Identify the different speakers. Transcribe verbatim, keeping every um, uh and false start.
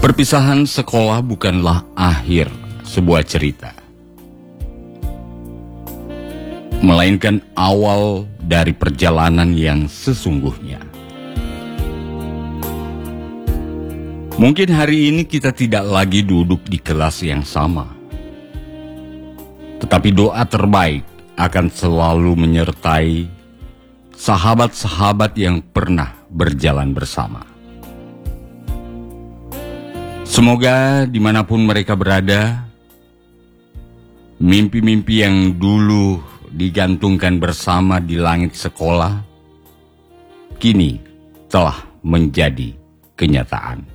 Speaker 1: Perpisahan sekolah bukanlah akhir sebuah cerita, melainkan awal dari perjalanan yang sesungguhnya. Mungkin hari ini kita tidak lagi duduk di kelas yang sama, tetapi doa terbaik akan selalu menyertai sahabat-sahabat yang pernah berjalan bersama. Semoga dimanapun mereka berada, mimpi-mimpi yang dulu digantungkan bersama di langit sekolah, kini telah menjadi kenyataan.